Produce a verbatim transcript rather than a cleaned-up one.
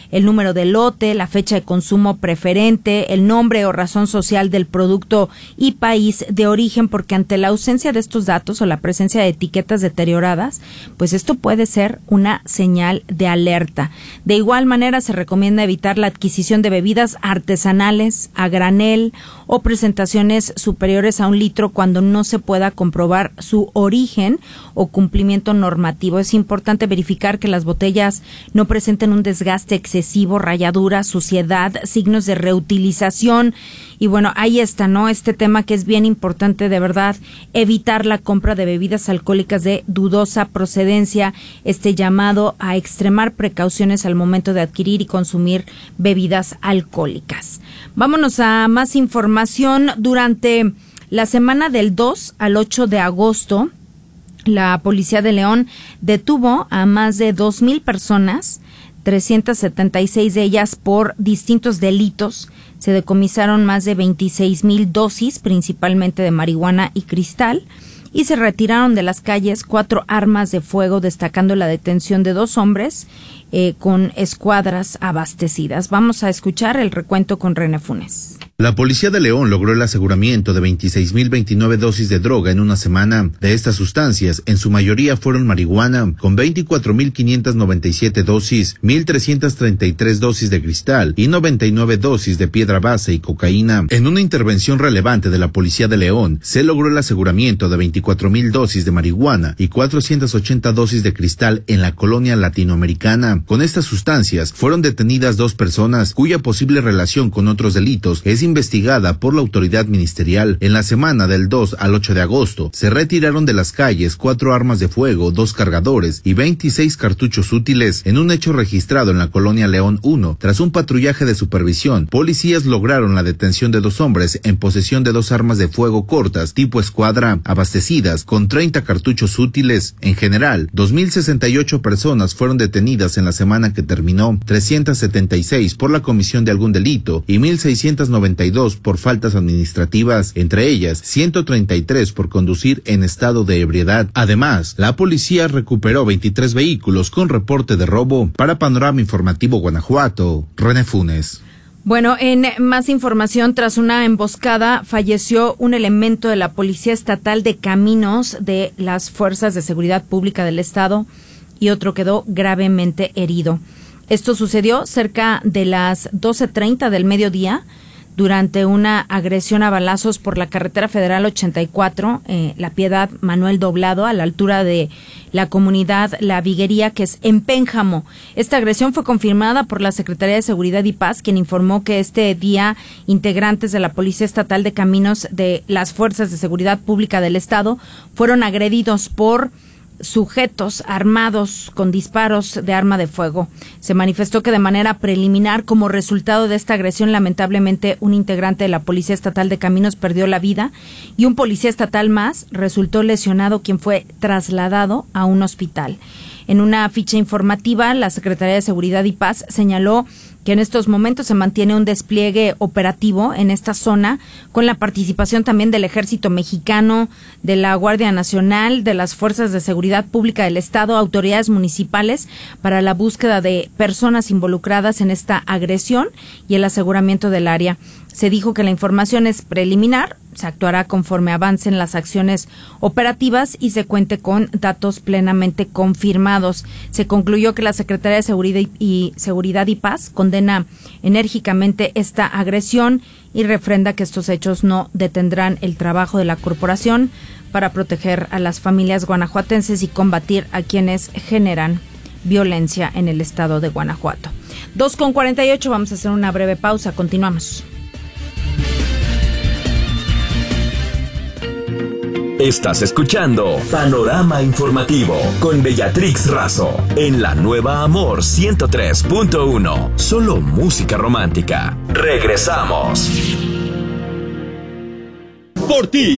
el número de lote, la fecha de consumo preferente, el nombre o razón social del producto y país de origen, porque ante la ausencia de estos datos o la presencia de etiquetas deterioradas, pues esto puede ser una señal de alerta. De igual manera, se recomienda evitar la adquisición de bebidas artesanales a granel o presentaciones superiores a un litro cuando no se pueda comprobar su origen o cumplimiento normativo. Es importante verificar que las botellas no presenten un desgaste excesivo, rayaduras, suciedad, signos de reutilización. Y bueno, ahí está, ¿no? Este tema que es bien importante, de verdad, evitar la compra de bebidas alcohólicas de dudosa procedencia, este llamado a extremar precauciones al momento de adquirir y consumir bebidas alcohólicas. Vámonos a más información. Durante la semana del dos al ocho de agosto, la Policía de León detuvo a más de dos mil personas, trescientas setenta y seis de ellas por distintos delitos. Se decomisaron más de veintiséis mil dosis, principalmente de marihuana y cristal, y se retiraron de las calles cuatro armas de fuego, destacando la detención de dos hombres eh, con escuadras abastecidas. Vamos a escuchar el recuento con René Funes. La Policía de León logró el aseguramiento de veintiséis mil veintinueve dosis de droga en una semana. De estas sustancias, en su mayoría fueron marihuana, con veinticuatro mil quinientas noventa y siete dosis, mil trescientas treinta y tres dosis de cristal y noventa y nueve dosis de piedra base y cocaína. En una intervención relevante de la Policía de León, se logró el aseguramiento de veinticuatro mil dosis de marihuana y cuatrocientas ochenta dosis de cristal en la colonia latinoamericana. Con estas sustancias, fueron detenidas dos personas cuya posible relación con otros delitos es investigada por la autoridad ministerial. En la semana del dos al ocho de agosto, se retiraron de las calles cuatro armas de fuego, dos cargadores y veintiséis cartuchos útiles. En un hecho registrado en la colonia León uno, tras un patrullaje de supervisión, policías lograron la detención de dos hombres en posesión de dos armas de fuego cortas tipo escuadra, abastecidas con treinta cartuchos útiles. En general, dos mil sesenta y ocho personas fueron detenidas en la semana que terminó, trescientas setenta y seis por la comisión de algún delito y mil seiscientas noventa y dos por faltas administrativas, entre ellas ciento treinta y tres por conducir en estado de ebriedad. Además, la policía recuperó veintitrés vehículos con reporte de robo. Para Panorama Informativo Guanajuato, René Funes. Bueno, en más información, tras una emboscada, falleció un elemento de la Policía Estatal de Caminos de las Fuerzas de Seguridad Pública del Estado y otro quedó gravemente herido. Esto sucedió cerca de las doce treinta del mediodía durante una agresión a balazos por la carretera federal ochenta y cuatro, eh, La Piedad Manuel Doblado, a la altura de la comunidad La Viguería, que es en Pénjamo. Esta agresión fue confirmada por la Secretaría de Seguridad y Paz, quien informó que este día integrantes de la Policía Estatal de Caminos de las Fuerzas de Seguridad Pública del Estado fueron agredidos por sujetos armados con disparos de arma de fuego. Se manifestó que de manera preliminar, como resultado de esta agresión, lamentablemente un integrante de la Policía Estatal de Caminos perdió la vida y un policía estatal más resultó lesionado, quien fue trasladado a un hospital. En una ficha informativa, la Secretaría de Seguridad y Paz señaló que en estos momentos se mantiene un despliegue operativo en esta zona, con la participación también del Ejército Mexicano, de la Guardia Nacional, de las Fuerzas de Seguridad Pública del Estado, autoridades municipales, para la búsqueda de personas involucradas en esta agresión y el aseguramiento del área. Se dijo que la información es preliminar, se actuará conforme avancen las acciones operativas y se cuente con datos plenamente confirmados. Se concluyó que la Secretaría de Seguridad y, y Seguridad y Paz condena enérgicamente esta agresión y refrenda que estos hechos no detendrán el trabajo de la corporación para proteger a las familias guanajuatenses y combatir a quienes generan violencia en el estado de Guanajuato. dos con cuarenta y ocho, vamos a hacer una breve pausa, continuamos. Estás escuchando Panorama Informativo con Bellatrix Razo en la nueva Amor ciento tres punto uno. Solo música romántica. Regresamos. Por ti